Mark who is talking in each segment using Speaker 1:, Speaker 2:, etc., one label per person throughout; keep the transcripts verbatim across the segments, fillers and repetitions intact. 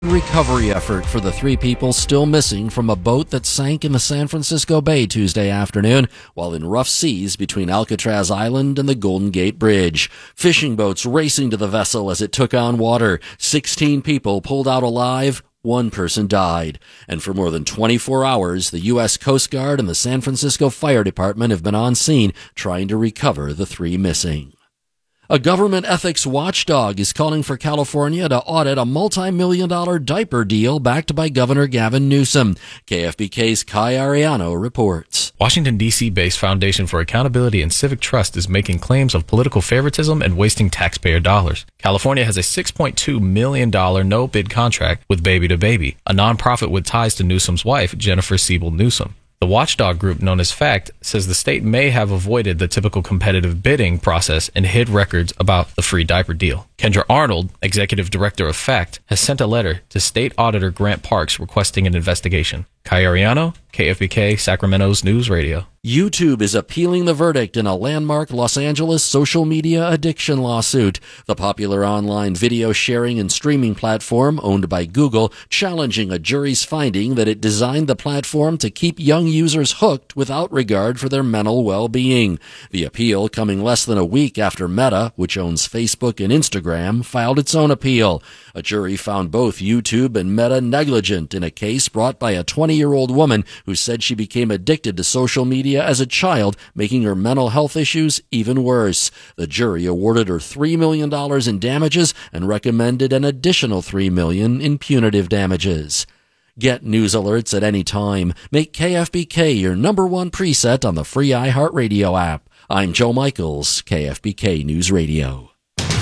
Speaker 1: Recovery effort for the three people still missing from a boat that sank in the San Francisco Bay Tuesday afternoon while in rough seas between Alcatraz Island and the Golden Gate Bridge. Fishing boats racing to the vessel as it took on water. sixteen people pulled out alive. One person died. And for more than twenty-four hours, the U S Coast Guard and the San Francisco Fire Department have been on scene trying to recover the three missing. A government ethics watchdog is calling for California to audit a multi-million dollar diaper deal backed by Governor Gavin Newsom. K F B K's Kai Ariano reports.
Speaker 2: Washington, D C-based Foundation for Accountability and Civic Trust is making claims of political favoritism and wasting taxpayer dollars. California has a six point two million dollars no-bid contract with Baby to Baby, a nonprofit with ties to Newsom's wife, Jennifer Siebel Newsom. The watchdog group known as FACT says the state may have avoided the typical competitive bidding process and hid records about the free diaper deal. Kendra Arnold, executive director of FACT, has sent a letter to state auditor Grant Parks requesting an investigation. Kai Ariano, K F B K, Sacramento's News Radio.
Speaker 1: YouTube is appealing the verdict in a landmark Los Angeles social media addiction lawsuit. The popular online video sharing and streaming platform owned by Google challenging a jury's finding that it designed the platform to keep young users hooked without regard for their mental well-being. The appeal coming less than a week after Meta, which owns Facebook and Instagram, filed its own appeal. A jury found both YouTube and Meta negligent in a case brought by a twenty-year-old woman who said she became addicted to social media as a child, making her mental health issues even worse. The jury awarded her three million dollars in damages and recommended an additional three million dollars in punitive damages. Get news alerts at any time. Make K F B K your number one preset on the free iHeartRadio app. I'm Joe Michaels, K F B K News Radio.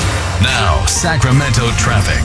Speaker 3: Now, Sacramento traffic.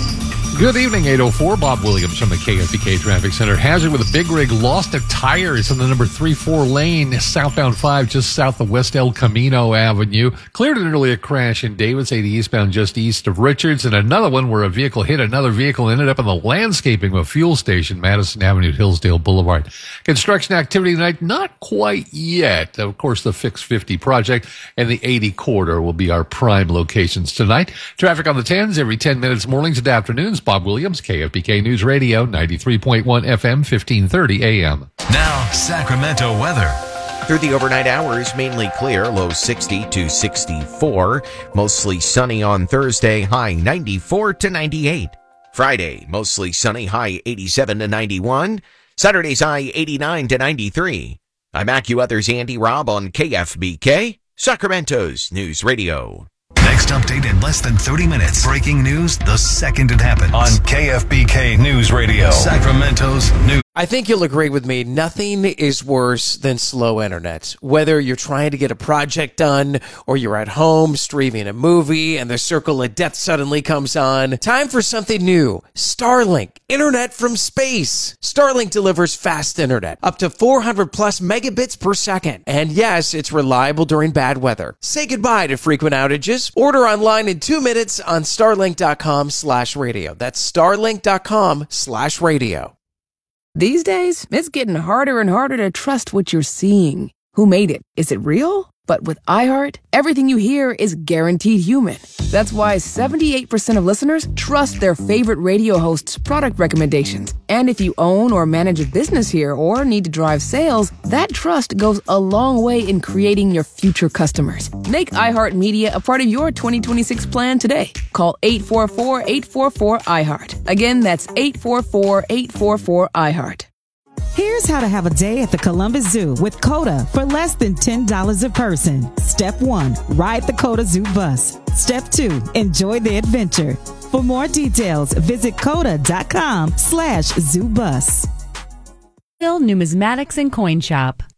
Speaker 4: Good evening, eight oh four. Bob Williams from the K F B K Traffic Center. Hazard with a big rig lost a tire. It's on the number three four lane, southbound five, just south of West El Camino Avenue. Cleared an earlier crash in Davis, eighty eastbound, just east of Richards. And another one where a vehicle hit another vehicle, ended up in the landscaping of a fuel station, Madison Avenue, Hillsdale Boulevard. Construction activity tonight, not quite yet. Of course, the Fix fifty project and the eighty corridor will be our prime locations tonight. Traffic on the tens every ten minutes, mornings and afternoons. Bob Williams, K F B K News Radio, ninety-three point one F M, fifteen thirty A M.
Speaker 3: Now, Sacramento weather.
Speaker 5: Through the overnight hours, mainly clear, low sixty to sixty-four. Mostly sunny on Thursday, high ninety-four to ninety-eight. Friday, mostly sunny, high eighty-seven to ninety-one. Saturday's high eighty-nine to ninety-three. I'm AccuWeather's Andy Robb on K F B K, Sacramento's News Radio.
Speaker 3: Next update in less than thirty minutes. Breaking news the second it happens. On K F B K News Radio, Sacramento's News.
Speaker 6: I think you'll agree with me. Nothing is worse than slow internet. Whether you're trying to get a project done or you're at home streaming a movie and the circle of death suddenly comes on. Time for something new. Starlink. Internet from space. Starlink delivers fast internet. Up to four hundred plus megabits per second. And yes, it's reliable during bad weather. Say goodbye to frequent outages. Order online in two minutes on starlink.com slash radio. That's starlink.com slash radio.
Speaker 7: These days, it's getting harder and harder to trust what you're seeing. Who made it? Is it real? But with iHeart, everything you hear is guaranteed human. That's why seventy-eight percent of listeners trust their favorite radio hosts' product recommendations. And if you own or manage a business here or need to drive sales, that trust goes a long way in creating your future customers. Make iHeartMedia a part of your twenty twenty-six plan today. Call eight four four, eight four four, iHeart. Again, that's eight four four, eight four four, iHeart.
Speaker 8: Here's how to have a day at the Columbus Zoo with COTA for less than ten dollars a person. Step one, ride the COTA Zoo bus. Step two, enjoy the adventure. For more details, visit COTA.com slash zoo bus.
Speaker 9: Numismatics and Coin Shop.